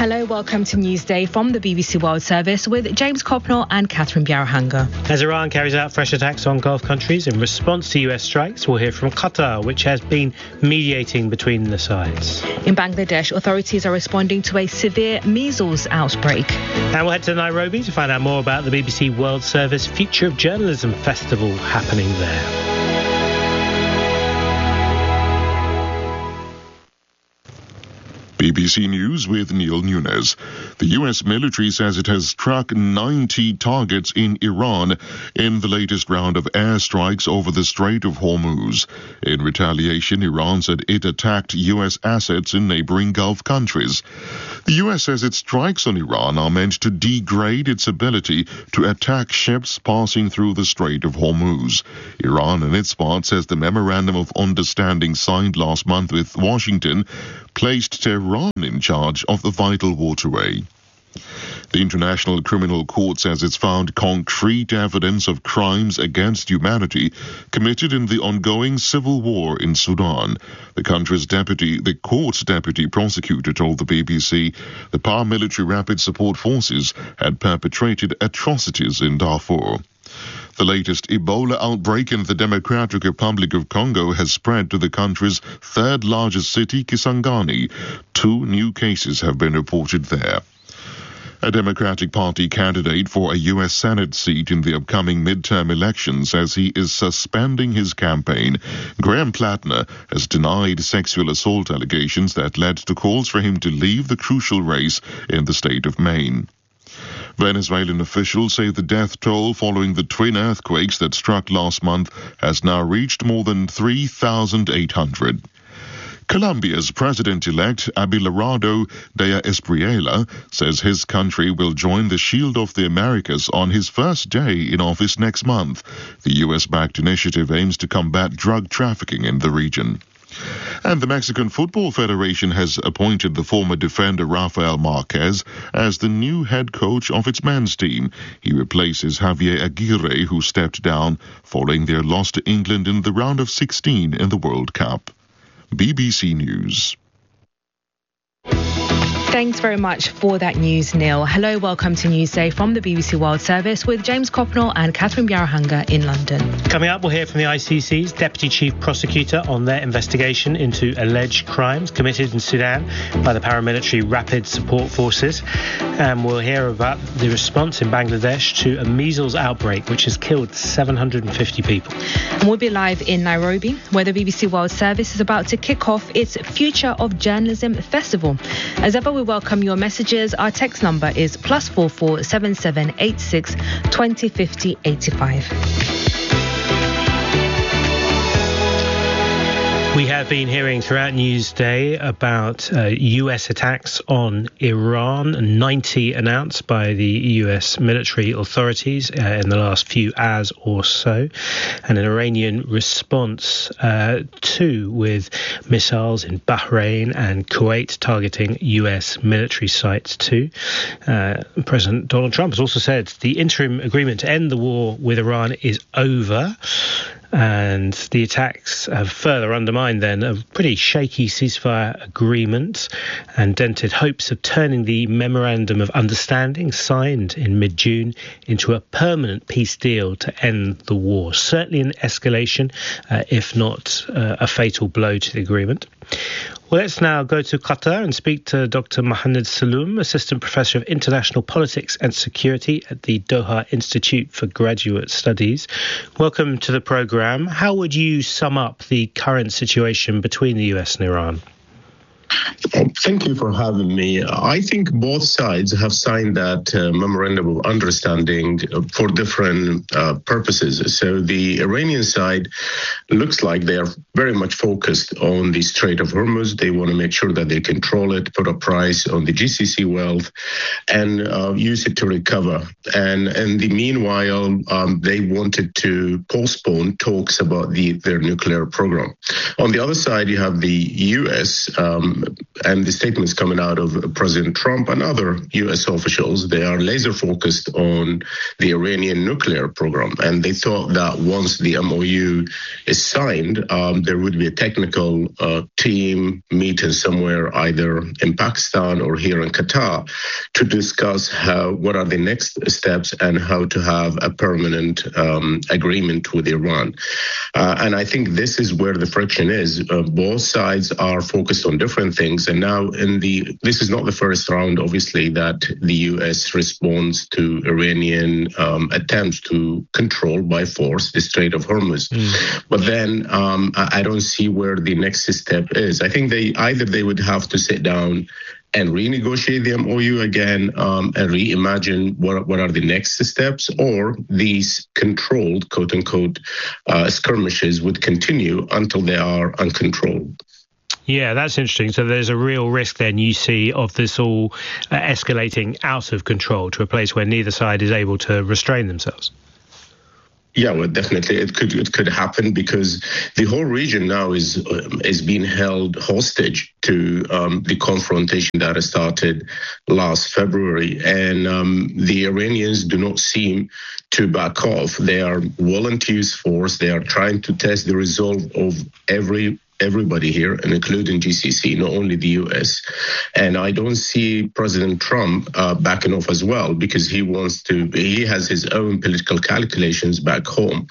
Hello, welcome to Newsday from the BBC World Service with James Copnell and Catherine Biarahanga. As Iran carries out fresh attacks on Gulf countries in response to US strikes, we'll hear from Qatar, which has been mediating between the sides. In Bangladesh, authorities are responding to a severe measles outbreak. And we'll head to Nairobi to find out more about the BBC World Service Future of Journalism Festival happening there. BBC News with Neil Nunes. The US military says it has struck 90 targets in Iran in the latest round of airstrikes over the Strait of Hormuz. In retaliation, Iran said it attacked US assets in neighboring Gulf countries. The US says its strikes on Iran are meant to degrade its ability to attack ships passing through the Strait of Hormuz. Iran, on its part, says the Memorandum of Understanding signed last month with Washington placed Tehran in charge of the vital waterway. The International Criminal Court says it's found concrete evidence of crimes against humanity committed in the ongoing civil war in Sudan. The court's deputy prosecutor told the BBC the paramilitary Rapid Support Forces had perpetrated atrocities in Darfur. The latest Ebola outbreak in the Democratic Republic of Congo has spread to the country's third largest city, Kisangani. 2 new cases have been reported there. A Democratic Party candidate for a U.S. Senate seat in the upcoming midterm election says he is suspending his campaign. Graham Plattner has denied sexual assault allegations that led to calls for him to leave the crucial race in the state of Maine. Venezuelan officials say the death toll following the twin earthquakes that struck last month has now reached more than 3,800. Colombia's president-elect Abelardo de Espriella says his country will join the Shield of the Americas on his first day in office next month. The U.S.-backed initiative aims to combat drug trafficking in the region. And the Mexican Football Federation has appointed the former defender Rafael Marquez as the new head coach of its men's team. He replaces Javier Aguirre, who stepped down following their loss to England in the round of 16 in the World Cup. BBC News. Thanks very much for that news, Neil. Hello, welcome to Newsday from the BBC World Service with James Copnell and Catherine Biarahanga in London. Coming up, we'll hear from the ICC's Deputy Chief Prosecutor on their investigation into alleged crimes committed in Sudan by the paramilitary Rapid Support Forces. And we'll hear about the response in Bangladesh to a measles outbreak which has killed 750 people. And we'll be live in Nairobi, where the BBC World Service is about to kick off its Future of Journalism Festival. As ever, we welcome your messages. Our text number is +44 7786 2050 85. We have been hearing throughout Newsday about US attacks on Iran, 90 announced by the US military authorities in the last few hours or so, and an Iranian response too, with missiles in Bahrain and Kuwait targeting US military sites too. President Donald Trump has also said the interim agreement to end the war with Iran is over. And the attacks have further undermined then a pretty shaky ceasefire agreement and dented hopes of turning the Memorandum of Understanding signed in mid-June into a permanent peace deal to end the war. Certainly an escalation, if not a fatal blow to the agreement. Well, let's now go to Qatar and speak to Dr. Mohammed Saloom, Assistant Professor of International Politics and Security at the Doha Institute for Graduate Studies. Welcome to the programme. How would you sum up the current situation between the US and Iran? Thank you for having me. I think both sides have signed that memorandum of understanding for different purposes. So the Iranian side looks like they are very much focused on the Strait of Hormuz. They want to make sure that they control it, put a price on the GCC wealth, and use it to recover. And in the meanwhile, they wanted to postpone talks about their nuclear program. On the other side, you have the U.S. And the statements coming out of President Trump and other U.S. officials, they are laser focused on the Iranian nuclear program. And they thought that once the MOU is signed, there would be a technical team meeting somewhere either in Pakistan or here in Qatar to discuss what are the next steps and how to have a permanent agreement with Iran. And I think this is where the friction is. Both sides are focused on different things. And now this is not the first round, obviously, that the U.S. responds to Iranian attempts to control by force the Strait of Hormuz. But then I don't see where the next step is. I think they would have to sit down and renegotiate the MOU again and reimagine what are the next steps, or these controlled, quote unquote, skirmishes would continue until they are uncontrolled. Yeah, that's interesting. So there's a real risk then you see of this all escalating out of control to a place where neither side is able to restrain themselves. Yeah, well, definitely it could happen, because the whole region now is being held hostage to the confrontation that started last February, and the Iranians do not seem to back off. They are willing to use force. They are trying to test the resolve of everybody here, and including GCC, not only the U.S. And I don't see President Trump backing off as well, because he has his own political calculations back home.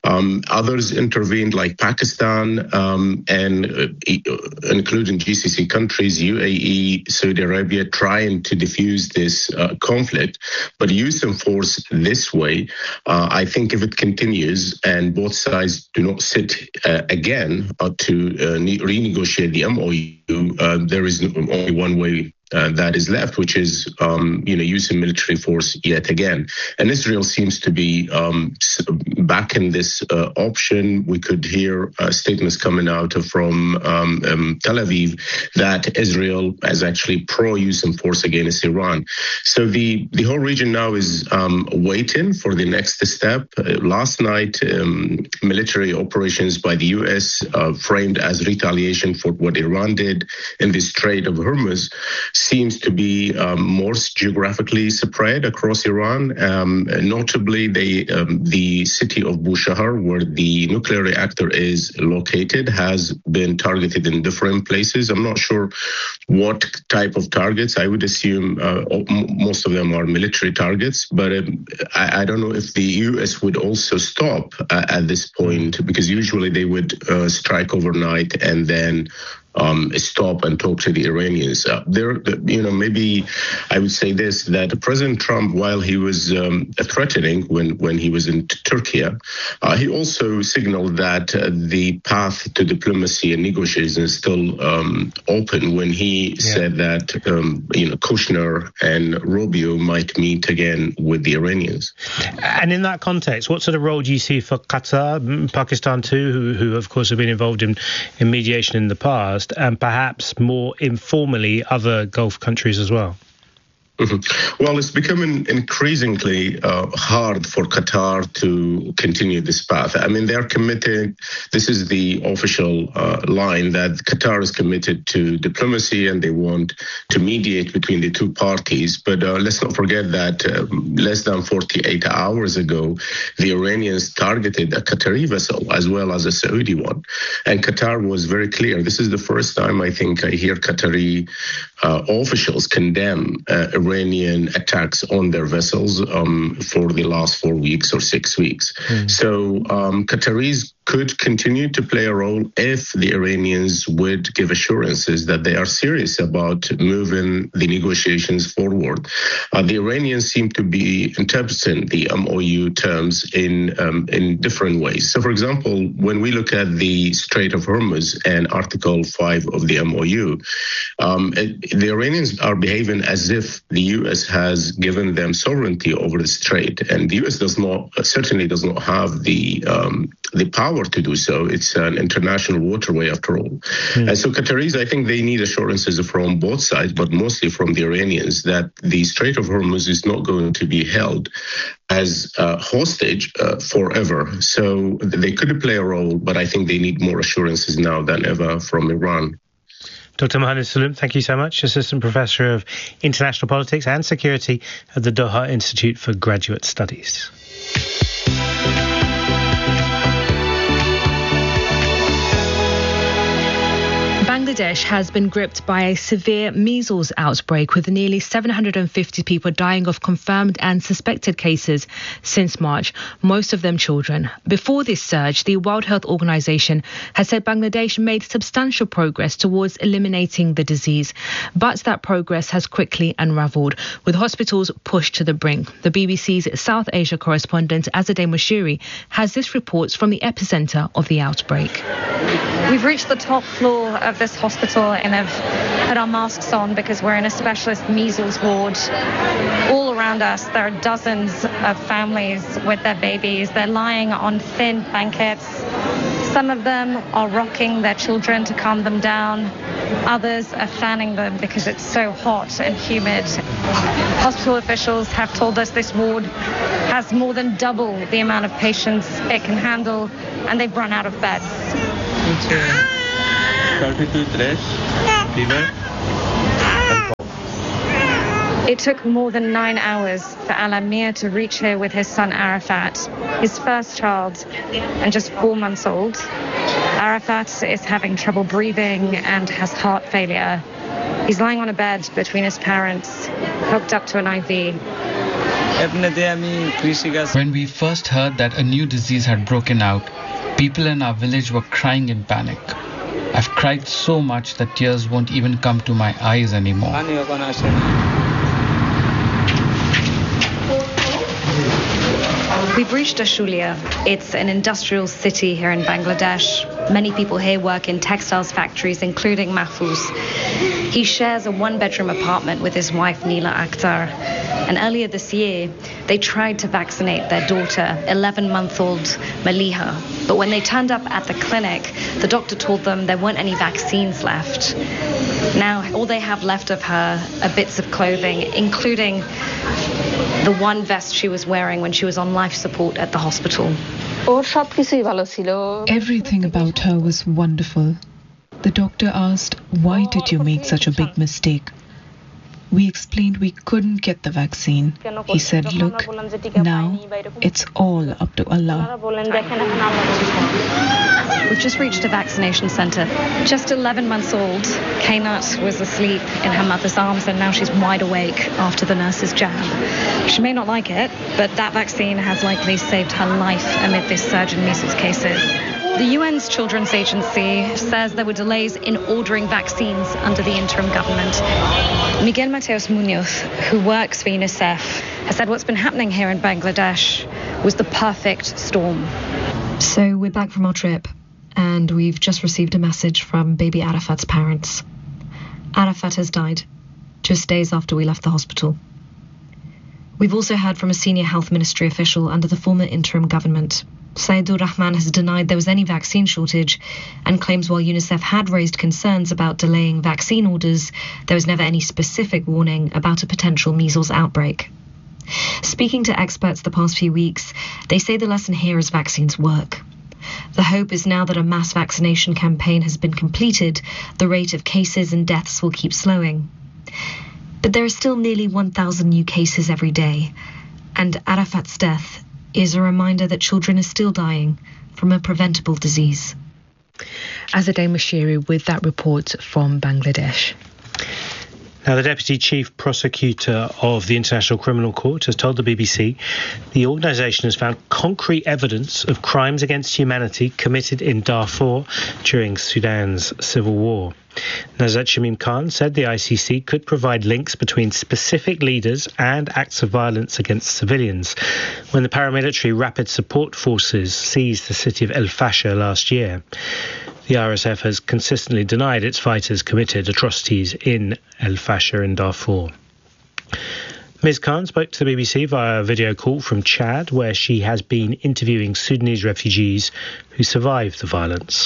Others intervened, like Pakistan, and including GCC countries, UAE, Saudi Arabia, trying to diffuse this conflict. But use of force this way, I think if it continues and both sides do not sit again to renegotiate the MOU, there is only one way that is left, which is using military force yet again. And Israel seems to be back in this option. We could hear statements coming out from Tel Aviv that Israel is actually pro-using force against Iran. So the whole region now is waiting for the next step. Last night, military operations by the U.S. Framed as retaliation for what Iran did in the Strait of Hormuz seems to be more geographically spread across Iran. Notably, the city of Bushehr, where the nuclear reactor is located, has been targeted in different places. I'm not sure what type of targets. I would assume most of them are military targets, but I don't know if the U.S. would also stop at this point, because usually they would strike overnight and then stop and talk to the Iranians. Maybe I would say this, that President Trump, while he was threatening when he was in Turkey, he also signaled that the path to diplomacy and negotiations is still open when he said that Kushner and Rubio might meet again with the Iranians. And in that context, what sort of role do you see for Qatar, Pakistan too, who of course have been involved in mediation in the past, and perhaps more informally other Gulf countries as well? Mm-hmm. Well, it's becoming increasingly hard for Qatar to continue this path. I mean, they're committed. This is the official line that Qatar is committed to diplomacy and they want to mediate between the two parties. But let's not forget that less than 48 hours ago, the Iranians targeted a Qatari vessel as well as a Saudi one. And Qatar was very clear. This is the first time I think I hear Qatari officials condemn Iranian attacks on their vessels for the last 4 weeks or 6 weeks. So Qataris could continue to play a role if the Iranians would give assurances that they are serious about moving the negotiations forward. The Iranians seem to be interpreting the MOU terms in different ways. So, for example, when we look at the Strait of Hormuz and Article 5 of the MOU, the Iranians are behaving as if the U.S. has given them sovereignty over the strait, and the U.S. certainly does not have the power to do so. It's an international waterway after all. And so Qataris, I think they need assurances from both sides, but mostly from the Iranians, that the Strait of Hormuz is not going to be held as hostage forever. So they could play a role, but I think they need more assurances now than ever from Iran. Dr. Mohanad Sullum, thank you so much. Assistant Professor of International Politics and Security at the Doha Institute for Graduate Studies. Bangladesh has been gripped by a severe measles outbreak, with nearly 750 people dying of confirmed and suspected cases since March, most of them children. Before this surge, the World Health Organization has said Bangladesh made substantial progress towards eliminating the disease, but that progress has quickly unravelled, with hospitals pushed to the brink. The BBC's South Asia correspondent Azadeh Moshiri has this report from the epicentre of the outbreak. We've reached the top floor of this hospital and have put our masks on because we're in a specialist measles ward. All around us, there are dozens of families with their babies. They're lying on thin blankets. Some of them are rocking their children to calm them down. Others are fanning them because it's so hot and humid. Hospital officials have told us this ward has more than double the amount of patients it can handle, and they've run out of beds. 32 fever. It took more than 9 hours for Alamir to reach here with his son Arafat, his first child, and just 4 months old. Arafat is having trouble breathing and has heart failure. He's lying on a bed between his parents, hooked up to an IV. When we first heard that a new disease had broken out, people in our village were crying in panic. I've cried so much that tears won't even come to my eyes anymore. We've reached Ashulia. It's an industrial city here in Bangladesh. Many people here work in textiles factories, including Mahfouz. He shares a one-bedroom apartment with his wife, Neela Akhtar. And earlier this year, they tried to vaccinate their daughter, 11-month-old Maliha. But when they turned up at the clinic, the doctor told them there weren't any vaccines left. Now, all they have left of her are bits of clothing, including the one vest she was wearing when she was on life support at the hospital. Everything about her was wonderful. The doctor asked, "Why did you make such a big mistake?" We explained we couldn't get the vaccine. He said, "Look, now it's all up to Allah." We've just reached a vaccination centre. Just 11 months old, Kainat was asleep in her mother's arms, and now she's wide awake after the nurse's jab. She may not like it, but that vaccine has likely saved her life amid this surge in measles cases. The UN's Children's Agency says there were delays in ordering vaccines under the interim government. Miguel Mateos Munoz, who works for UNICEF, has said what's been happening here in Bangladesh was the perfect storm. So we're back from our trip, and we've just received a message from baby Arafat's parents. Arafat has died, just days after we left the hospital. We've also heard from a senior health ministry official under the former interim government. Saidur Rahman has denied there was any vaccine shortage and claims while UNICEF had raised concerns about delaying vaccine orders, there was never any specific warning about a potential measles outbreak. Speaking to experts the past few weeks, they say the lesson here is vaccines work. The hope is now that a mass vaccination campaign has been completed, the rate of cases and deaths will keep slowing. But there are still nearly 1,000 new cases every day, and Arafat's death is a reminder that children are still dying from a preventable disease. Azadeh Moshiri with that report from Bangladesh. Now, the Deputy Chief Prosecutor of the International Criminal Court has told the BBC the organisation has found concrete evidence of crimes against humanity committed in Darfur during Sudan's civil war. Nazat Shamim Khan said the ICC could provide links between specific leaders and acts of violence against civilians when the paramilitary Rapid Support Forces seized the city of El Fasher last year. The RSF has consistently denied its fighters committed atrocities in El Fasher in Darfur. Ms. Khan spoke to the BBC via a video call from Chad, where she has been interviewing Sudanese refugees who survived the violence.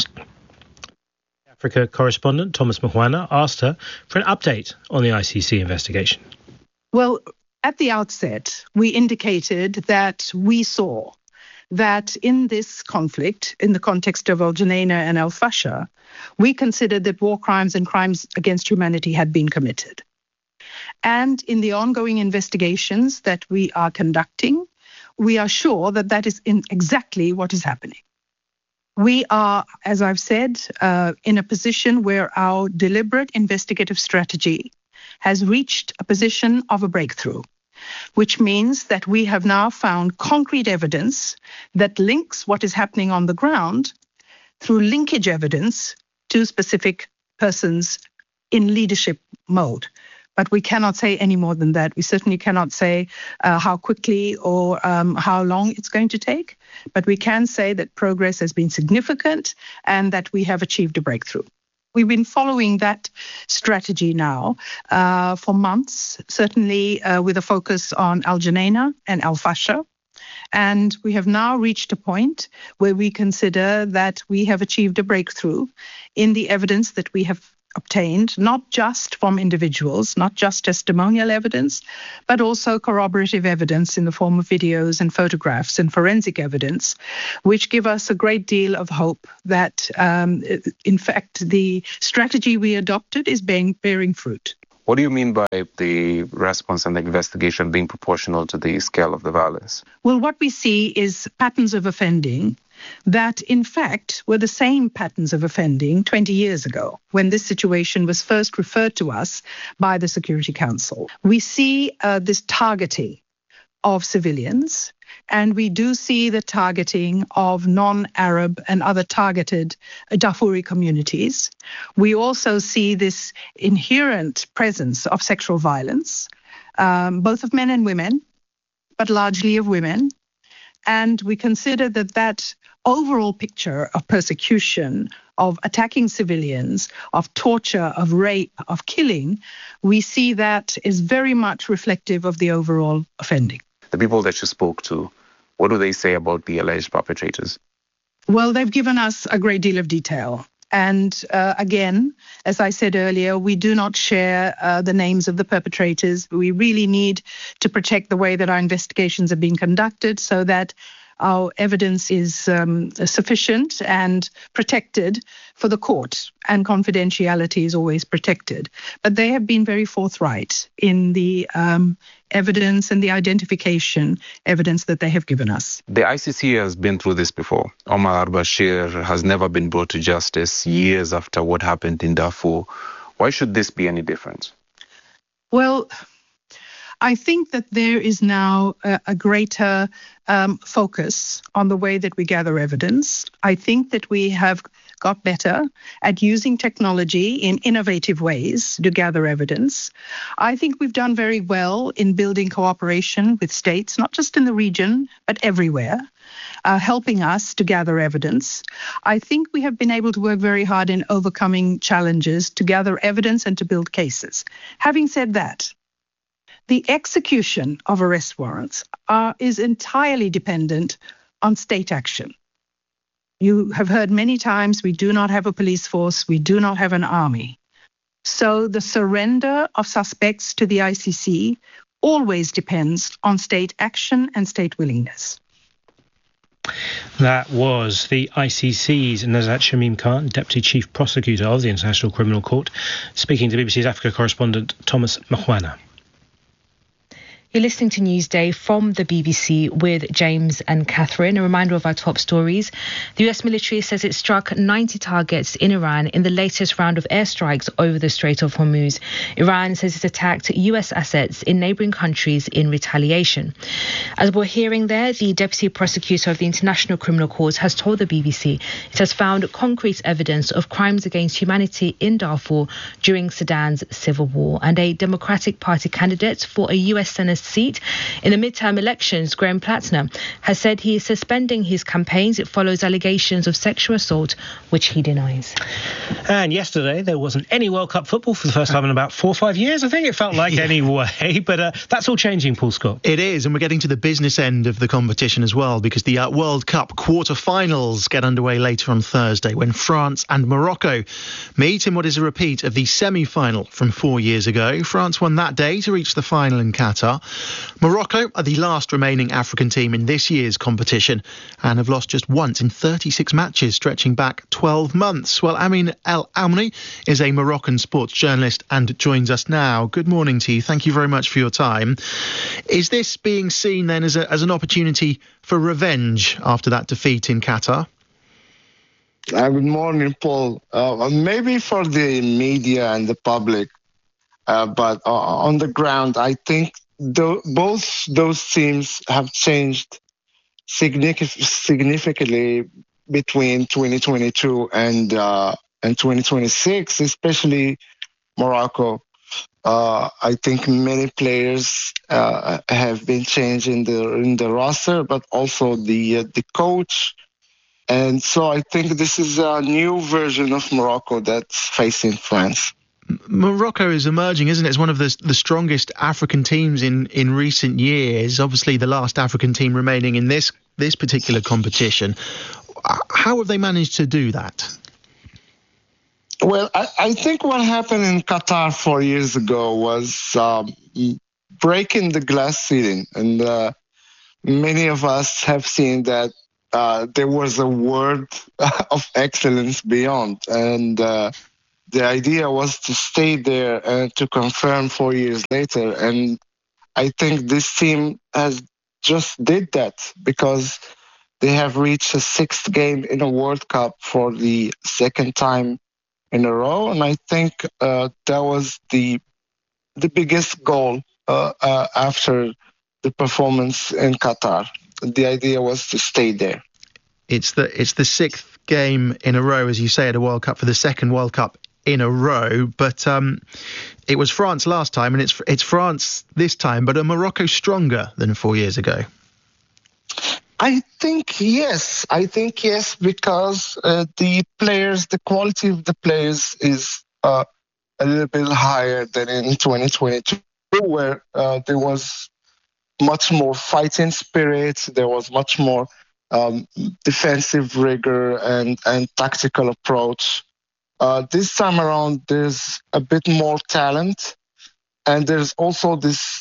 Africa correspondent Thomas Mkhwana asked her for an update on the ICC investigation. Well, at the outset, we indicated that we saw that in this conflict, in the context of Al Junaina and Al Fasher, we considered that war crimes and crimes against humanity had been committed. And in the ongoing investigations that we are conducting, we are sure that that is exactly what is happening. We are, as I've said, in a position where our deliberate investigative strategy has reached a position of a breakthrough, which means that we have now found concrete evidence that links what is happening on the ground through linkage evidence to specific persons in leadership mode. But we cannot say any more than that. We certainly cannot say how quickly or how long it's going to take. But we can say that progress has been significant and that we have achieved a breakthrough. We've been following that strategy now for months, certainly with a focus on Al Junaina and Al Fasher. And we have now reached a point where we consider that we have achieved a breakthrough in the evidence that we have obtained, not just from individuals, not just testimonial evidence, but also corroborative evidence in the form of videos and photographs and forensic evidence, which give us a great deal of hope that, in fact, the strategy we adopted is bearing fruit. What do you mean by the response and the investigation being proportional to the scale of the violence? Well, what we see is patterns of offending that, in fact, were the same patterns of offending 20 years ago, when this situation was first referred to us by the Security Council. We see this targeting of civilians, and we do see the targeting of non-Arab and other targeted Darfuri communities. We also see this inherent presence of sexual violence, both of men and women, but largely of women. And we consider that that overall picture of persecution, of attacking civilians, of torture, of rape, of killing, we see that is very much reflective of the overall offending. The people that you spoke to, what do they say about the alleged perpetrators? Well, they've given us a great deal of detail. And again, as I said earlier, we do not share the names of the perpetrators. We really need to protect the way that our investigations are being conducted so that our evidence is sufficient and protected for the court, and confidentiality is always protected. But they have been very forthright in the evidence and the identification evidence that they have given us. The ICC has been through this before. Omar al-Bashir has never been brought to justice years after what happened in Darfur. Why should this be any different? Well, I think that there is now a greater focus on the way that we gather evidence. I think that we have got better at using technology in innovative ways to gather evidence. I think we've done very well in building cooperation with states, not just in the region, but everywhere, helping us to gather evidence. I think we have been able to work very hard in overcoming challenges to gather evidence and to build cases. Having said that, the execution of arrest warrants is entirely dependent on state action. You have heard many times we do not have a police force, we do not have an army. So the surrender of suspects to the ICC always depends on state action and state willingness. That was the ICC's Nazat Shamim Khan, Deputy Chief Prosecutor of the International Criminal Court, speaking to BBC's Africa correspondent Thomas Mkhwana. You're listening to Newsday from the BBC with James and Catherine. A reminder of our top stories. The US military says it struck 90 targets in Iran in the latest round of airstrikes over the Strait of Hormuz. Iran says it attacked US assets in neighbouring countries in retaliation. As we're hearing there, the Deputy Prosecutor of the International Criminal Court has told the BBC it has found concrete evidence of crimes against humanity in Darfur during Sudan's civil war. And a Democratic Party candidate for a US Senate seat in the midterm elections, Graham Platner, has said he is suspending his campaigns. It follows allegations of sexual assault, which he denies. And yesterday there wasn't any World Cup football for the first time in about 4 or 5 years, I think it felt like anyway. But that's all changing, Paul Scott. It is, and we're getting to the business end of the competition as well, because the World Cup quarter-finals get underway later on Thursday when France and Morocco meet in what is a repeat of the semi-final from 4 years ago. France won that day to reach the final in Qatar. Morocco are the last remaining African team in this year's competition and have lost just once in 36 matches, stretching back 12 months. Well, Amin El Amri is a Moroccan sports journalist and joins us now. Good morning to you. Thank you very much for your time. Is this being seen then as an opportunity for revenge after that defeat in Qatar? Good morning, Paul. Maybe for the media and the public, but on the ground, I think both those teams have changed significantly between 2022 and 2026, especially Morocco. I think many players have been changed in the roster, but also the coach. And so I think this is a new version of Morocco that's facing France. Morocco is emerging, isn't it? It's one of the strongest African teams in recent years. Obviously, the last African team remaining in this particular competition. How have they managed to do that? Well, I think what happened in Qatar 4 years ago was breaking the glass ceiling. And many of us have seen that there was a world of excellence beyond. And the idea was to stay there and to confirm 4 years later. And I think this team has just did that because they have reached a sixth game in a World Cup for the second time in a row. And I think that was the biggest goal after the performance in Qatar. The idea was to stay there. It's the sixth game in a row, as you say, at a World Cup, for the second World Cup in a row. But it was France last time, and it's France this time. But are Morocco stronger than 4 years ago? I think yes, because the quality of the players is a little bit higher than in 2022, where there was much more fighting spirit, there was much more defensive rigor and tactical approach. This time around, there's a bit more talent, and there's also this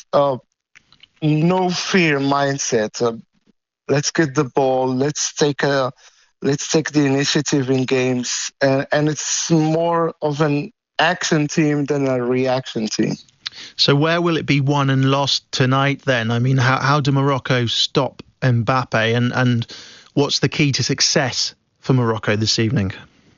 no fear mindset. Let's get the ball. Let's take the initiative in games, and it's more of an action team than a reaction team. So where will it be won and lost tonight then? I mean, how do Morocco stop Mbappe, and what's the key to success for Morocco this evening?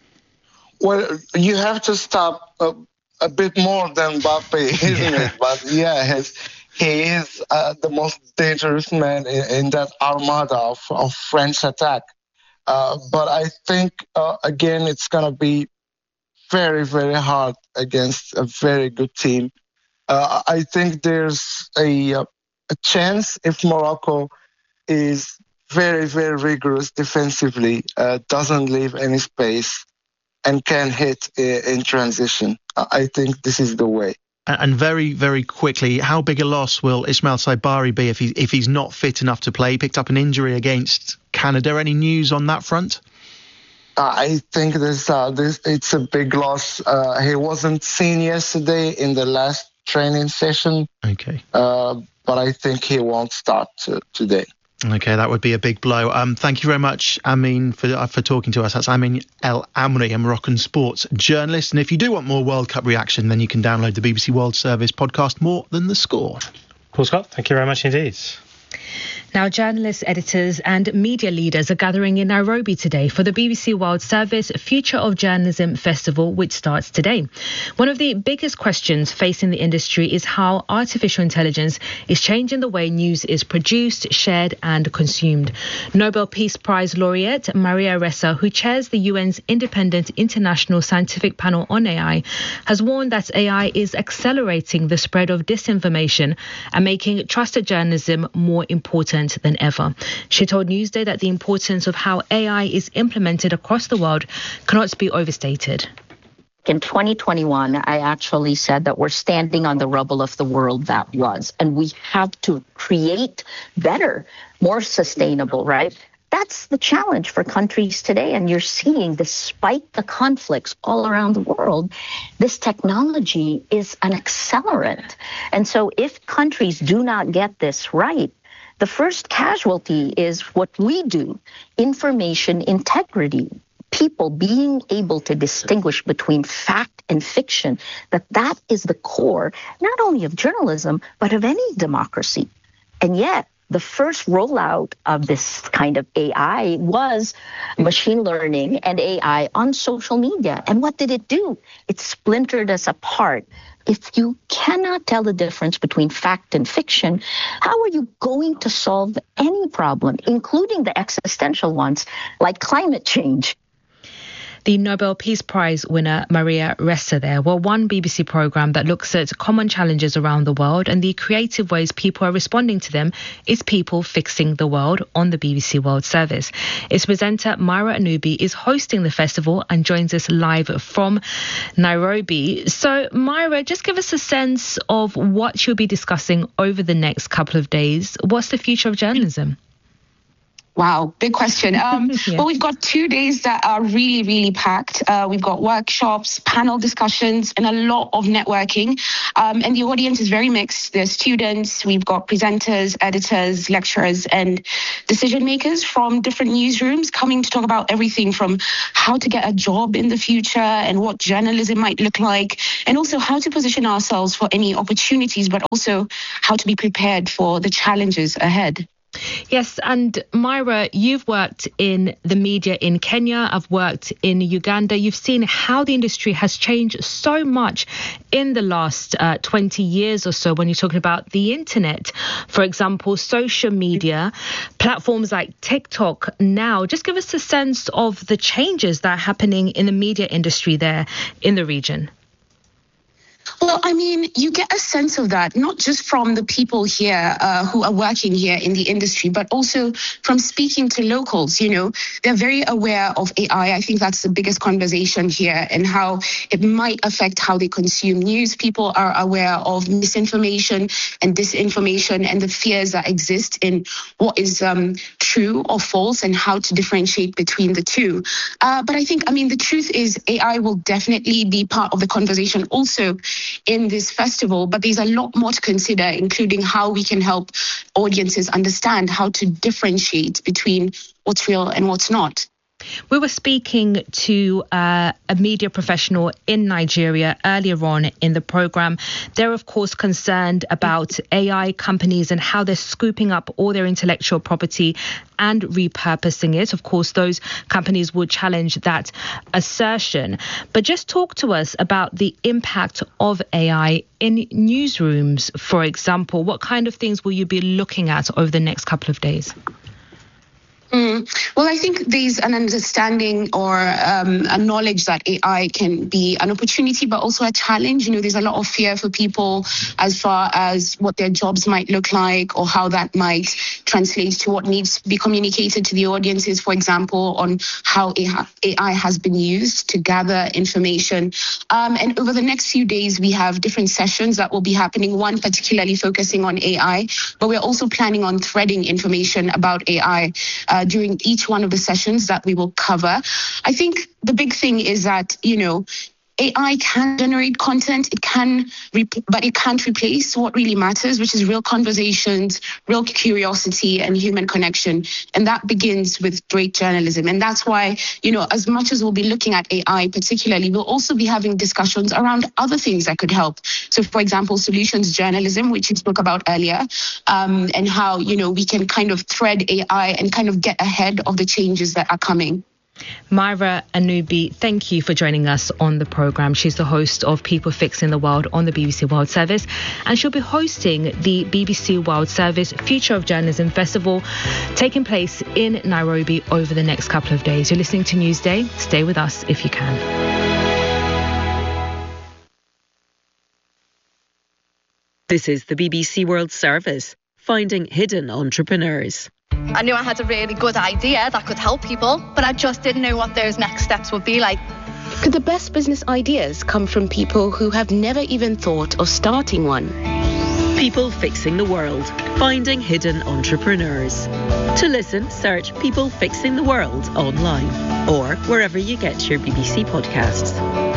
Well, you have to stop a bit more than Mbappe, isn't it? But yeah, he is the most dangerous man in that armada of French attack. But I think, again, it's going to be very, very hard against a very good team. I think there's a chance if Morocco is very, very rigorous defensively, doesn't leave any space, and can hit in transition. I think this is the way. And very, very quickly, how big a loss will Ismail Saibari be if he's not fit enough to play? He picked up an injury against Canada. Any news on that front? I think it's a big loss. He wasn't seen yesterday in the last training session. Okay. But I think he won't start today. Okay, that would be a big blow. Thank you very much, Amin, for talking to us. That's Amin El Amri, a Moroccan sports journalist. And if you do want more World Cup reaction, then you can download the BBC World Service podcast, More Than the Score. Paul Scott, thank you very much indeed. Now, journalists, editors and media leaders are gathering in Nairobi today for the BBC World Service Future of Journalism Festival, which starts today. One of the biggest questions facing the industry is how artificial intelligence is changing the way news is produced, shared and consumed. Nobel Peace Prize laureate Maria Ressa, who chairs the UN's Independent International Scientific Panel on AI, has warned that AI is accelerating the spread of disinformation and making trusted journalism more important than ever. She told Newsday that the importance of how AI is implemented across the world cannot be overstated. In 2021, I actually said that we're standing on the rubble of the world that was, and we have to create better, more sustainable, right? That's the challenge for countries today. And you're seeing, despite the conflicts all around the world, this technology is an accelerant. And so if countries do not get this right, the first casualty is what we do, information integrity. People being able to distinguish between fact and fiction, that is the core, not only of journalism, but of any democracy. And yet, the first rollout of this kind of AI was machine learning and AI on social media. And what did it do? It splintered us apart. If you cannot tell the difference between fact and fiction, how are you going to solve any problem, including the existential ones like climate change? The Nobel Peace Prize winner Maria Ressa there. Well, one BBC programme that looks at common challenges around the world and the creative ways people are responding to them is People Fixing the World on the BBC World Service. Its presenter Myra Anubi is hosting the festival and joins us live from Nairobi. So Myra, just give us a sense of what you'll be discussing over the next couple of days. What's the future of journalism? Wow, big question. Well, we've got 2 days that are really, really packed. We've got workshops, panel discussions, and a lot of networking. And the audience is very mixed. There's students, we've got presenters, editors, lecturers, and decision makers from different newsrooms coming to talk about everything from how to get a job in the future and what journalism might look like, and also how to position ourselves for any opportunities, but also how to be prepared for the challenges ahead. Yes, and Myra, you've worked in the media in Kenya, I've worked in Uganda. You've seen how the industry has changed so much in the last 20 years or so when you're talking about the internet. For example, social media, platforms like TikTok now. Just give us a sense of the changes that are happening in the media industry there in the region. Well, I mean, you get a sense of that, not just from the people here who are working here in the industry, but also from speaking to locals. You know, they're very aware of AI. I think that's the biggest conversation here and how it might affect how they consume news. People are aware of misinformation and disinformation and the fears that exist in what is true or false and how to differentiate between the two. But I think, the truth is AI will definitely be part of the conversation also in this festival, but there's a lot more to consider, including how we can help audiences understand how to differentiate between what's real and what's not. We were speaking to a media professional in Nigeria earlier on in the programme. They're, of course, concerned about AI companies and how they're scooping up all their intellectual property and repurposing it. Of course, those companies would challenge that assertion. But just talk to us about the impact of AI in newsrooms, for example. What kind of things will you be looking at over the next couple of days? Well, I think there's an understanding or a knowledge that AI can be an opportunity, but also a challenge. You know, there's a lot of fear for people as far as what their jobs might look like or how that might translate to what needs to be communicated to the audiences, for example, on how AI has been used to gather information. And over the next few days, we have different sessions that will be happening, one particularly focusing on AI, but we're also planning on threading information about AI during each one of the sessions that we will cover. I think the big thing is that, AI can generate content, but it can't replace what really matters, which is real conversations, real curiosity, and human connection. And that begins with great journalism. And that's why, as much as we'll be looking at AI particularly, we'll also be having discussions around other things that could help. So, for example, solutions journalism, which you spoke about earlier, and how, we can kind of thread AI and kind of get ahead of the changes that are coming. Myra Anubi, thank you for joining us on the programme. She's the host of People Fixing the World on the BBC World Service, and she'll be hosting the BBC World Service Future of Journalism Festival taking place in Nairobi over the next couple of days. You're listening to Newsday. Stay with us if you can. This is the BBC World Service, finding hidden entrepreneurs. I knew I had a really good idea that could help people, but I just didn't know what those next steps would be like. Could the best business ideas come from people who have never even thought of starting one? People Fixing the World, finding hidden entrepreneurs. To listen, search People Fixing the World online or wherever you get your BBC podcasts.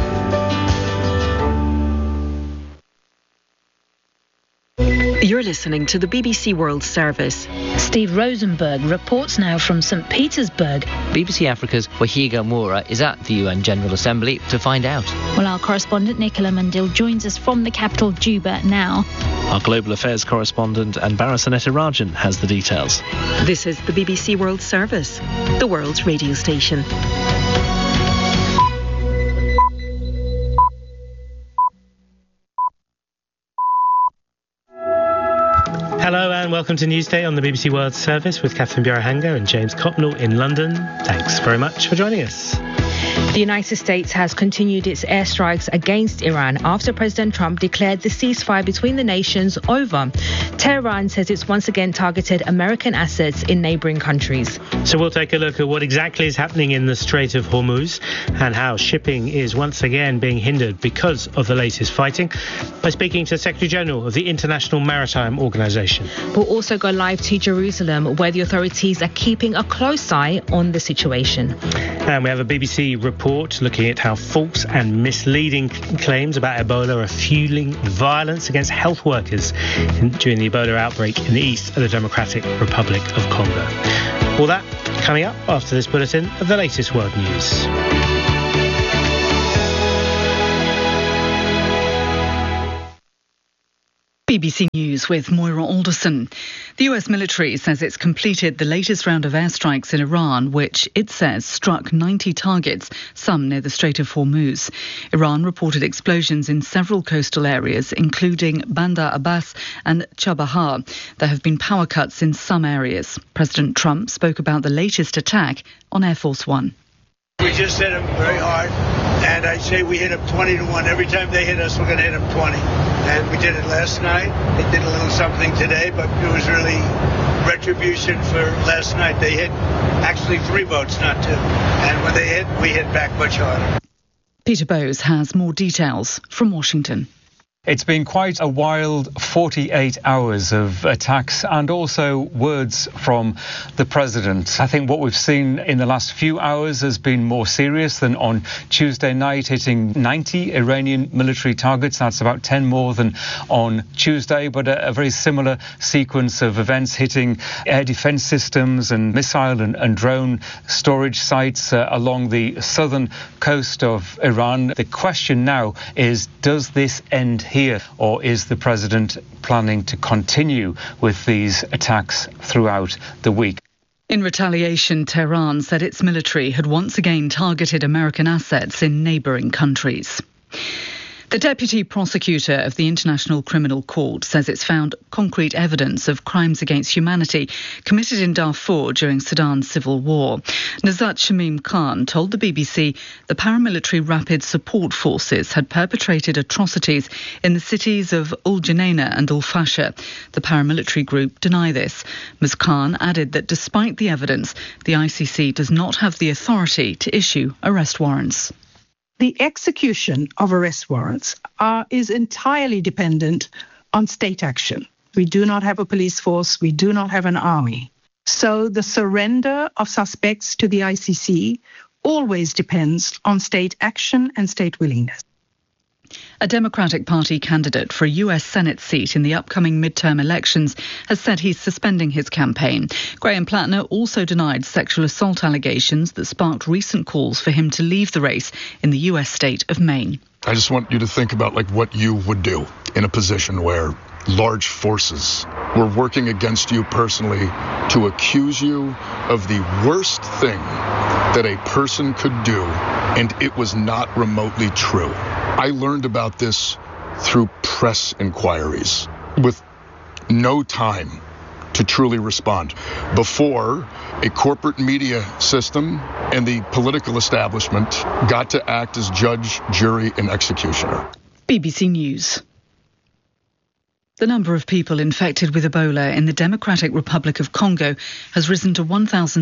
You're listening to the BBC World Service. Steve Rosenberg reports now from St. Petersburg. BBC Africa's Wahiga Moura is at the UN General Assembly to find out. Well, our correspondent Nicola Mundil joins us from the capital, Juba, now. Our Global Affairs correspondent Anbara Sanetarajan has the details. This is the BBC World Service, the world's radio station. Hello and welcome to Newsday on the BBC World Service with Catherine Bjarahanga and James Copnell in London. Thanks very much for joining us. The United States has continued its airstrikes against Iran after President Trump declared the ceasefire between the nations over. Tehran says it's once again targeted American assets in neighbouring countries. So we'll take a look at what exactly is happening in the Strait of Hormuz and how shipping is once again being hindered because of the latest fighting by speaking to Secretary General of the International Maritime Organization. We'll also go live to Jerusalem, where the authorities are keeping a close eye on the situation. And we have a BBC report looking at how false and misleading claims about Ebola are fueling violence against health workers during the Ebola outbreak in the east of the Democratic Republic of Congo. All that coming up after this bulletin of the latest world news. BBC News with Moira Alderson. The US military says it's completed the latest round of airstrikes in Iran, which it says struck 90 targets, some near the Strait of Hormuz. Iran reported explosions in several coastal areas, including Bandar Abbas and Chabahar. There have been power cuts in some areas. President Trump spoke about the latest attack on Air Force One. We just hit them very hard, and I say we hit them 20-1. Every time they hit us, we're going to hit them 20. And we did it last night. They did a little something today, but it was really retribution for last night. They hit actually 3 boats, not 2. And when they hit, we hit back much harder. Peter Bowes has more details from Washington. It's been quite a wild 48 hours of attacks and also words from the president. I think what we've seen in the last few hours has been more serious than on Tuesday night, hitting 90 Iranian military targets. That's about 10 more than on Tuesday, but a very similar sequence of events hitting air defense systems and missile and drone storage sites along the southern coast of Iran. The question now is, does this end here, or is the president planning to continue with these attacks throughout the week? In retaliation, Tehran said its military had once again targeted American assets in neighbouring countries. The deputy prosecutor of the International Criminal Court says it's found concrete evidence of crimes against humanity committed in Darfur during Sudan's civil war. Nazat Shamim Khan told the BBC the paramilitary Rapid Support Forces had perpetrated atrocities in the cities of Ul Janaina and Al Fasher. The paramilitary group deny this. Ms Khan added that despite the evidence, the ICC does not have the authority to issue arrest warrants. The execution of arrest warrants is entirely dependent on state action. We do not have a police force. We do not have an army. So the surrender of suspects to the ICC always depends on state action and state willingness. A Democratic Party candidate for a US Senate seat in the upcoming midterm elections has said he's suspending his campaign. Graham Plattner also denied sexual assault allegations that sparked recent calls for him to leave the race in the US state of Maine. I just want you to think about what you would do in a position where large forces were working against you personally to accuse you of the worst thing that a person could do, and it was not remotely true. I learned about this through press inquiries with no time to truly respond before a corporate media system and the political establishment got to act as judge, jury, and executioner. BBC News. The number of people infected with Ebola in the Democratic Republic of Congo has risen to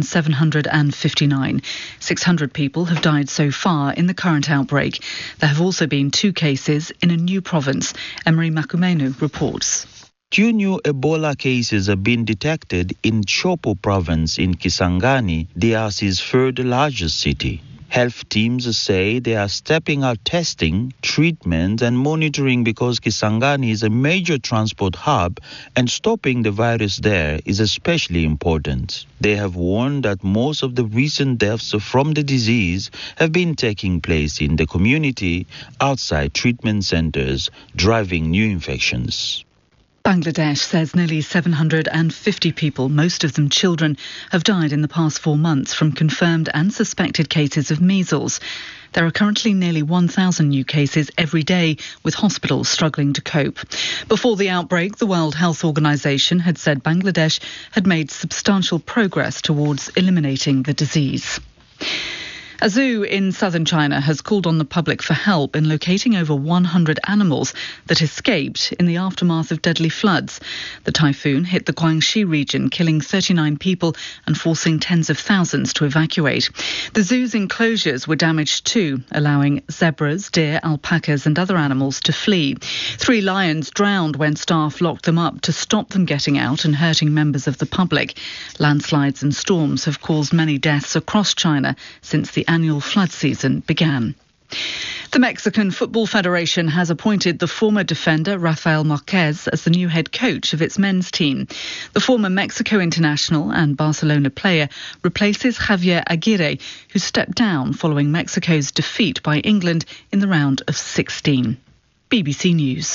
1,759. 600 people have died so far in the current outbreak. There have also been 2 cases in a new province. Emery Makumenu reports. 2 new Ebola cases have been detected in Chopo province in Kisangani, DRC's third largest city. Health teams say they are stepping up testing, treatment and monitoring because Kisangani is a major transport hub and stopping the virus there is especially important. They have warned that most of the recent deaths from the disease have been taking place in the community outside treatment centers, driving new infections. Bangladesh says nearly 750 people, most of them children, have died in the past 4 months from confirmed and suspected cases of measles. There are currently nearly 1,000 new cases every day, with hospitals struggling to cope. Before the outbreak, the World Health Organization had said Bangladesh had made substantial progress towards eliminating the disease. A zoo in southern China has called on the public for help in locating over 100 animals that escaped in the aftermath of deadly floods. The typhoon hit the Guangxi region, killing 39 people and forcing tens of thousands to evacuate. The zoo's enclosures were damaged too, allowing zebras, deer, alpacas and other animals to flee. 3 lions drowned when staff locked them up to stop them getting out and hurting members of the public. Landslides and storms have caused many deaths across China since the annual flood season began. The Mexican Football Federation has appointed the former defender Rafael Marquez as the new head coach of its men's team. The former Mexico international and Barcelona player replaces Javier Aguirre, who stepped down following Mexico's defeat by England in the round of 16. BBC News.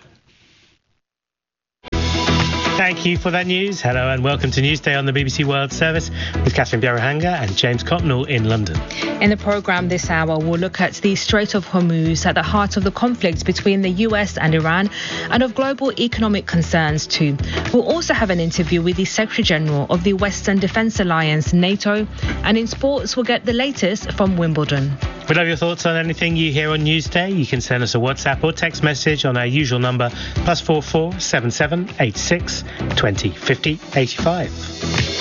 Thank you for that news. Hello and welcome to Newsday on the BBC World Service with Catherine Bierahanga and James Cotnell in London. In the programme this hour, we'll look at the Strait of Hormuz at the heart of the conflict between the US and Iran and of global economic concerns too. We'll also have an interview with the Secretary General of the Western Defence Alliance, NATO, and in sports we'll get the latest from Wimbledon. We'd love your thoughts on anything you hear on Newsday. You can send us a WhatsApp or text message on our usual number +44 77 86 20 50 85.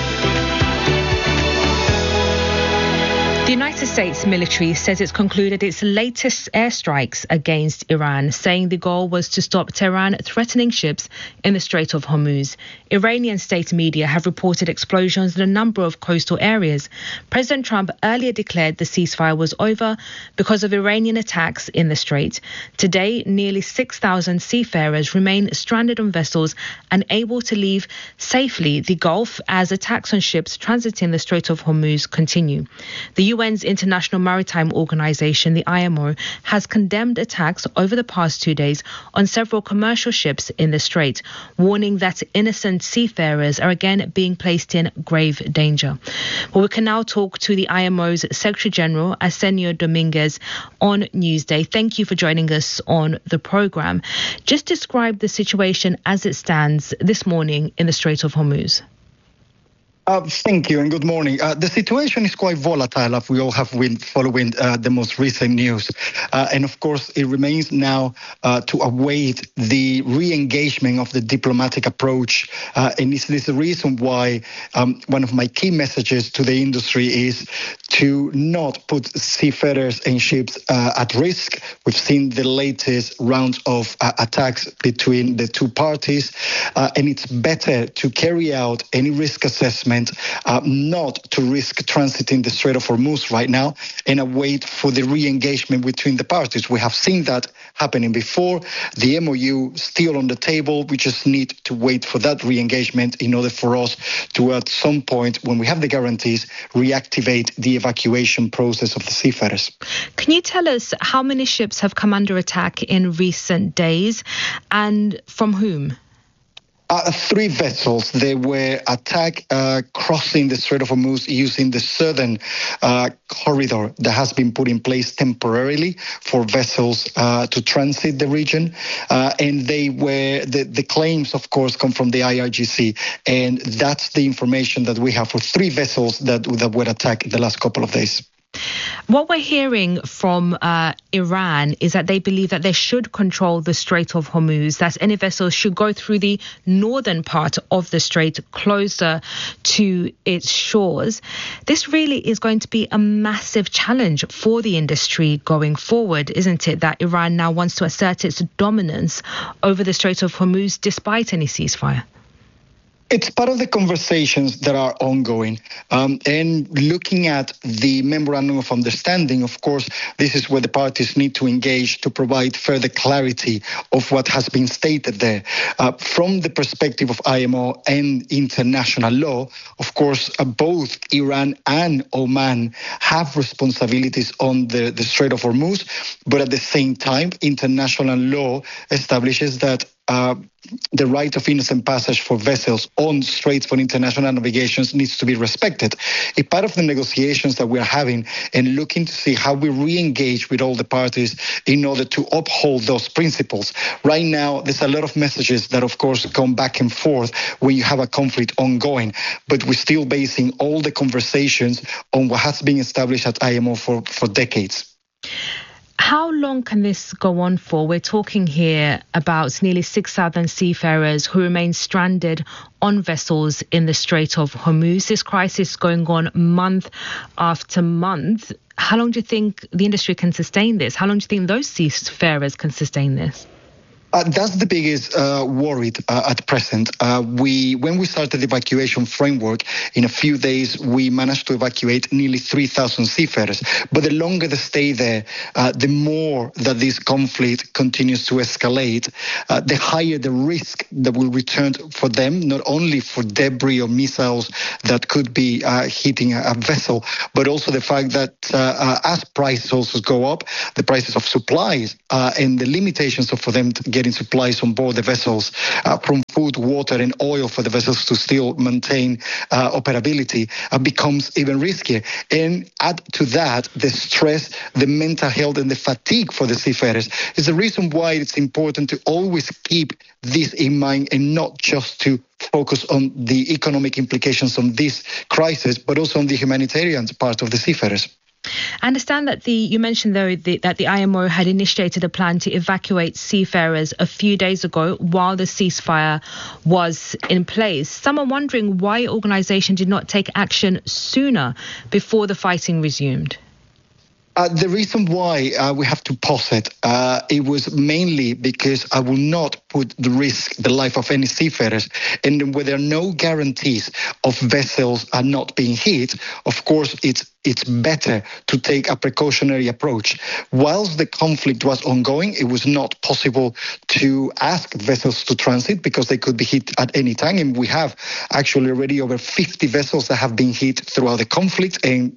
The United States military says it's concluded its latest airstrikes against Iran, saying the goal was to stop Tehran threatening ships in the Strait of Hormuz. Iranian state media have reported explosions in a number of coastal areas. President Trump earlier declared the ceasefire was over because of Iranian attacks in the strait. Today, nearly 6,000 seafarers remain stranded on vessels unable to leave safely the Gulf as attacks on ships transiting the Strait of Hormuz continue. The UN's International Maritime Organization, the IMO, has condemned attacks over the past 2 days on several commercial ships in the strait, warning that innocent seafarers are again being placed in grave danger. Well, we can now talk to the IMO's Secretary General, Arsenio Dominguez, on Newsday. Thank you for joining us on the programme. Just describe the situation as it stands this morning in the Strait of Hormuz. Thank you and good morning. The situation is quite volatile, as we all have been following the most recent news. And of course, it remains now to await the re-engagement of the diplomatic approach. And this is the reason why one of my key messages to the industry is to not put seafarers and ships at risk. We've seen the latest round of attacks between the two parties. And it's better to carry out any risk assessment, not to risk transiting the Strait of Hormuz right now and await for the re-engagement between the parties. We have seen that happening before. The MOU still on the table. We just need to wait for that re-engagement in order for us to, at some point, when we have the guarantees, reactivate the evacuation process of the seafarers. Can you tell us how many ships have come under attack in recent days and from whom? 3 vessels. They were attacked crossing the Strait of Hormuz using the southern corridor that has been put in place temporarily for vessels to transit the region. And they were the claims, of course, come from the IRGC. And that's the information that we have for 3 vessels that were attacked the last couple of days. What we're hearing from Iran is that they believe that they should control the Strait of Hormuz, that any vessels should go through the northern part of the strait closer to its shores. This really is going to be a massive challenge for the industry going forward, isn't it, that Iran now wants to assert its dominance over the Strait of Hormuz despite any ceasefire? It's part of the conversations that are ongoing. And looking at the memorandum of understanding, of course, this is where the parties need to engage to provide further clarity of what has been stated there. From the perspective of IMO and international law, of course, both Iran and Oman have responsibilities on the Strait of Hormuz, but at the same time, international law establishes that the right of innocent passage for vessels on straits for international navigations needs to be respected. A part of the negotiations that we're having and looking to see how we re-engage with all the parties in order to uphold those principles. Right now, there's a lot of messages that, of course, come back and forth when you have a conflict ongoing, but we're still basing all the conversations on what has been established at IMO for decades. How long can this go on for? We're talking here about nearly 6,000 seafarers who remain stranded on vessels in the Strait of Hormuz. This crisis going on month after month. How long do you think the industry can sustain this? How long do you think those seafarers can sustain this? That's the biggest worry at present. When we started the evacuation framework, in a few days, we managed to evacuate nearly 3,000 seafarers. But the longer they stay there, the more that this conflict continues to escalate, the higher the risk that will return for them, not only for debris or missiles that could be hitting a vessel, but also the fact that as prices also go up, the prices of supplies and the limitations for them to getting supplies on board the vessels, from food, water and oil for the vessels to still maintain operability, becomes even riskier. And add to that the stress, the mental health and the fatigue for the seafarers is the reason why it's important to always keep this in mind and not just to focus on the economic implications of this crisis, but also on the humanitarian part of the seafarers. I understand that you mentioned, though, that the IMO had initiated a plan to evacuate seafarers a few days ago while the ceasefire was in place. Some are wondering why the organisation did not take action sooner before the fighting resumed. The reason why we have to pause it was mainly because I will not put the life of any seafarers, and where there are no guarantees of vessels are not being hit, of course it's better to take a precautionary approach. Whilst the conflict was ongoing, it was not possible to ask vessels to transit because they could be hit at any time, and we have actually already over 50 vessels that have been hit throughout the conflict, and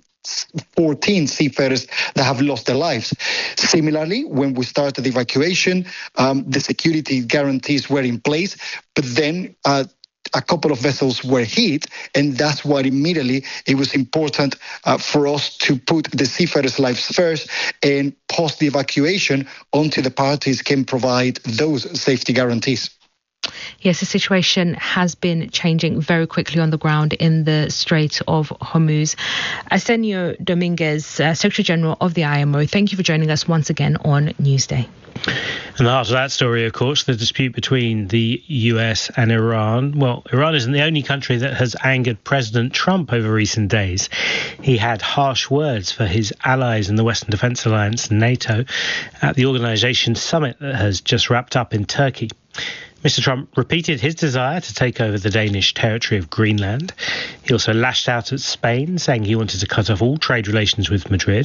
14 seafarers that have lost their lives. Similarly, when we started the evacuation, the security guarantees were in place, but then a couple of vessels were hit, and that's why immediately it was important for us to put the seafarers' lives first and pause the evacuation until the parties can provide those safety guarantees. Yes, the situation has been changing very quickly on the ground in the Strait of Hormuz. Arsenio Dominguez, Secretary General of the IMO, thank you for joining us once again on Newsday. And the heart of that story, of course, the dispute between the US and Iran. Well, Iran isn't the only country that has angered President Trump over recent days. He had harsh words for his allies in the Western Defence Alliance, NATO, at the organisation's summit that has just wrapped up in Turkey. Mr. Trump repeated his desire to take over the Danish territory of Greenland. He also lashed out at Spain, saying he wanted to cut off all trade relations with Madrid,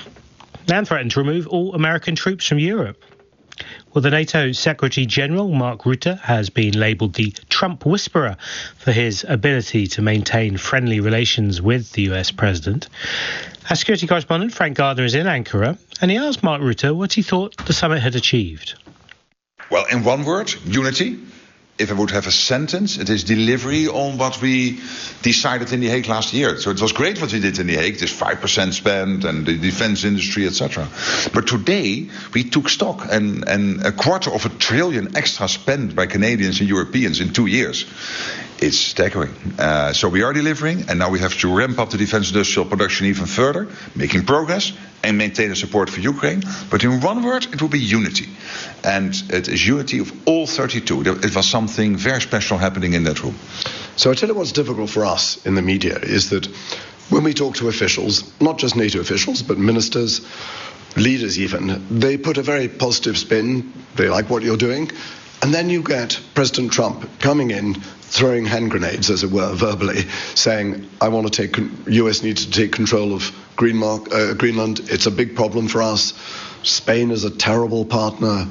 and threatened to remove all American troops from Europe. Well, the NATO Secretary General, Mark Rutte, has been labelled the Trump whisperer for his ability to maintain friendly relations with the US president. Our security correspondent, Frank Gardner, is in Ankara, and he asked Mark Rutte what he thought the summit had achieved. Well, in one word, unity. If I would have a sentence, it is delivery on what we decided in The Hague last year. So it was great what we did in The Hague, this 5% spend and the defense industry, etc. But today we took stock and $250 billion extra spent by Canadians and Europeans in 2 years it's staggering. So we are delivering, and now we have to ramp up the defense industrial production even further, making progress and maintain the support for Ukraine. But in one word, it will be unity. And it is unity of all 32. It was something very special happening in that room. So I tell you what's difficult for us in the media is that when we talk to officials, not just NATO officials, but ministers, leaders even, they put a very positive spin. They like what you're doing. And then you get President Trump coming in, throwing hand grenades, as it were, verbally, saying, US needs to take control of Greenland. It's a big problem for us. Spain is a terrible partner,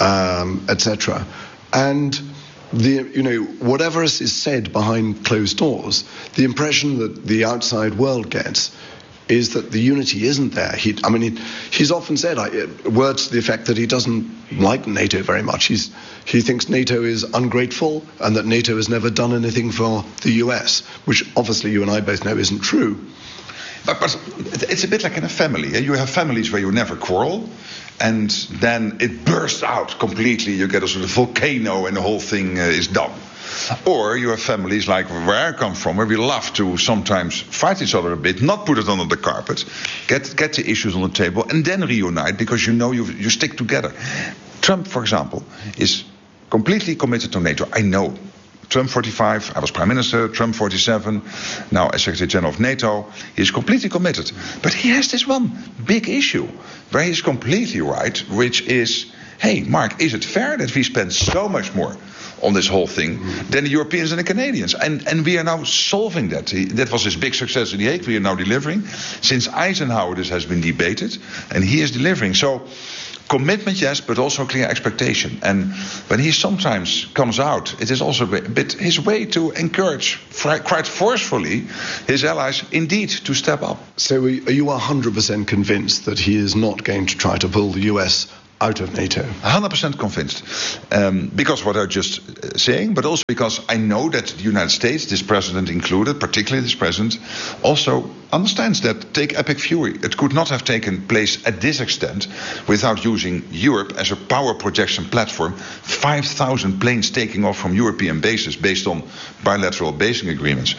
etc. And whatever is said behind closed doors, the impression that the outside world gets is that the unity isn't there. He's often said words to the effect that he doesn't like NATO very much. He thinks NATO is ungrateful and that NATO has never done anything for the US, which obviously you and I both know isn't true. But it's a bit like in a family. You have families where you never quarrel, and then it bursts out completely. You get a sort of volcano and the whole thing is done. Or you have families like where I come from, where we love to sometimes fight each other a bit, not put it under the carpet, get the issues on the table, and then reunite because you stick together. Trump, for example, is completely committed to NATO. I know. Trump 45, I was Prime Minister, Trump 47, now as Secretary General of NATO. He is completely committed. But he has this one big issue where he's completely right, which is, hey, Mark, is it fair that we spend so much more on this whole thing than the Europeans and the Canadians? And we are now solving that. That was his big success in The Hague. We are now delivering. Since Eisenhower, this has been debated, and he is delivering. So commitment, yes, but also clear expectation. And when he sometimes comes out, it is also a bit his way to encourage quite forcefully his allies indeed to step up. So are you 100% convinced that he is not going to try to pull the US out of NATO? 100% convinced. Because what I'm just saying, but also because I know that the United States, this president included, particularly this president, also understands that, take Epic Fury, it could not have taken place at this extent without using Europe as a power projection platform. 5,000 planes taking off from European bases based on bilateral basing agreements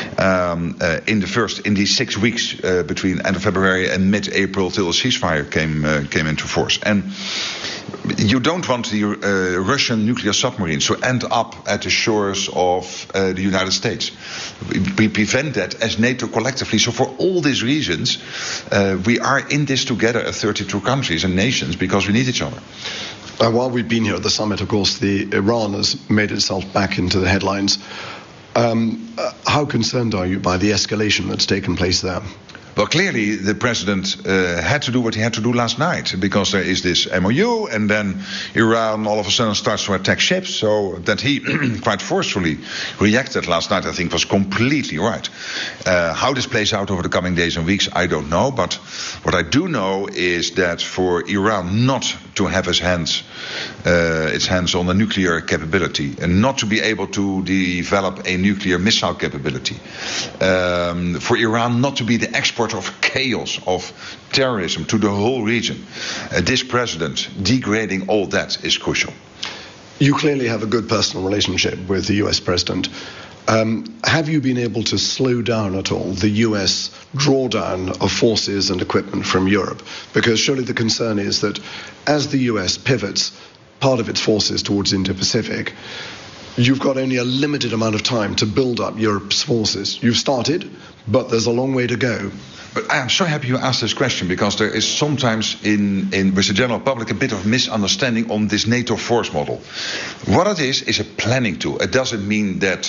in these 6 weeks between end of February and mid-April till the ceasefire came into force. And you don't want the Russian nuclear submarines to end up at the shores of the United States. We prevent that as NATO collectively. So for all these reasons, we are in this together as 32 countries and nations because we need each other. While we've been here at the summit, of course, Iran has made itself back into the headlines. How concerned are you by the escalation that's taken place there? Well, clearly the president had to do what he had to do last night because there is this MOU, and then Iran all of a sudden starts to attack ships. So that he quite forcefully reacted last night, I think, was completely right. How this plays out over the coming days and weeks, I don't know. But what I do know is that for Iran not to have its hands on the nuclear capability and not to be able to develop a nuclear missile capability, for Iran not to be the export of chaos, of terrorism to the whole region. This president degrading all that is crucial. You clearly have a good personal relationship with the US president. Have you been able to slow down at all the US drawdown of forces and equipment from Europe? Because surely the concern is that as the US pivots part of its forces towards Indo-Pacific, you've got only a limited amount of time to build up Europe's forces. You've started, but there's a long way to go. But I am so happy you asked this question because there is sometimes with the general public a bit of misunderstanding on this NATO force model. What it is a planning tool. It doesn't mean that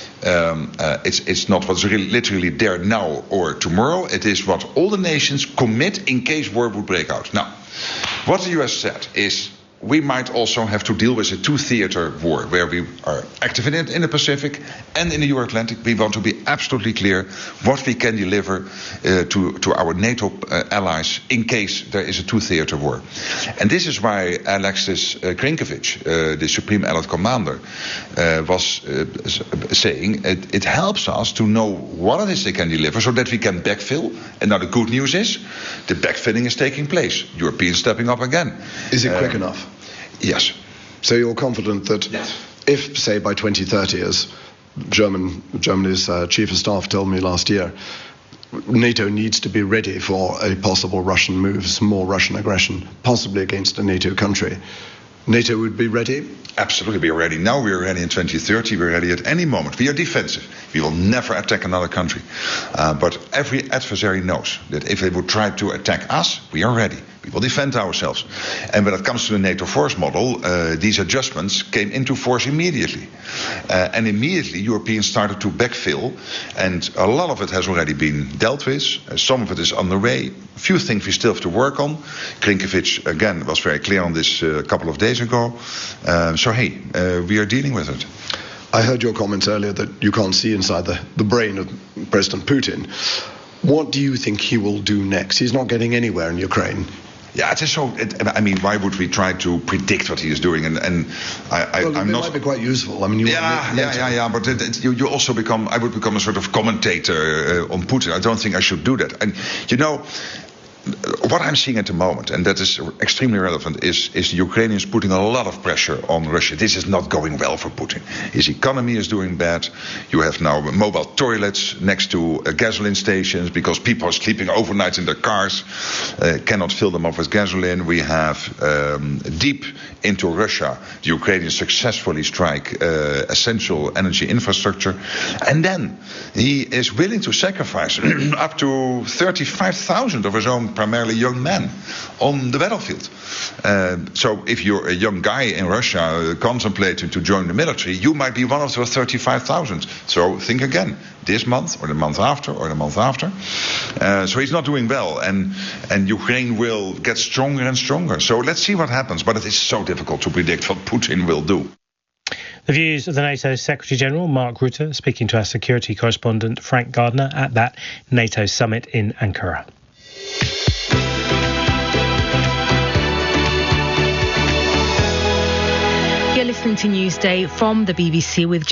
it's not what's really literally there now or tomorrow. It is what all the nations commit in case war would break out. Now, what the US said is we might also have to deal with a two-theater war where we are active in the Pacific and in the Euro-Atlantic. We want to be absolutely clear what we can deliver to our NATO allies in case there is a two-theater war. And this is why Alexis Krinkovich, the Supreme Allied Commander, was saying it helps us to know what it is they can deliver so that we can backfill. And now the good news is the backfilling is taking place. Europeans stepping up again. Is it quick enough? Yes. So you're confident that if, say, by 2030, as Germany's chief of staff told me last year, NATO needs to be ready for a possible Russian move, more Russian aggression, possibly against a NATO country. NATO would be ready? Absolutely, we are ready. Now we are ready in 2030. We are ready at any moment. We are defensive. We will never attack another country. But every adversary knows that if they would try to attack us, we are ready. We will defend ourselves. And when it comes to the NATO force model, these adjustments came into force immediately. And immediately Europeans started to backfill. And a lot of it has already been dealt with. Some of it is underway. A few things we still have to work on. Krinkovic, again, was very clear on this a couple of days ago. We are dealing with it. I heard your comments earlier that you can't see inside the brain of President Putin. What do you think he will do next? He's not getting anywhere in Ukraine. Yeah, it is so. Why would we try to predict what he is doing? I'm not. Might be quite useful. I mean, but you also become. I would become a sort of commentator on Putin. I don't think I should do that. And what I'm seeing at the moment, and that is extremely relevant, is the Ukrainians putting a lot of pressure on Russia. This is not going well for Putin. His economy is doing bad. You have now mobile toilets next to gasoline stations because people are sleeping overnight in their cars, cannot fill them up with gasoline. We have deep into Russia, the Ukrainians successfully strike essential energy infrastructure. And then he is willing to sacrifice up to 35,000 of his own primarily young men on the battlefield. So if you're a young guy in Russia contemplating to join the military, you might be one of those 35,000. So think again, this month or the month after or the month after. So he's not doing well, and Ukraine will get stronger and stronger. So let's see what happens, but it is so difficult to predict what Putin will do. The views of the NATO Secretary-General Mark Rutte speaking to our security correspondent Frank Gardner at that NATO summit in Ankara. You're listening to Newsday from the BBC with